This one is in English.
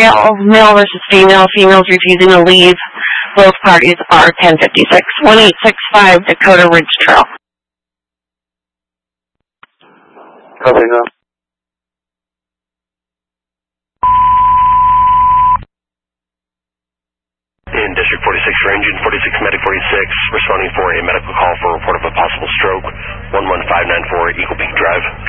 scenario, male versus female, females refusing to leave. Both parties are 1056. 1865 Dakota Ridge Trail. Copy now. In District 46 for Engine 46 Medic 46, responding for a medical call for a report of a possible stroke, 11594 Eagle Peak Drive.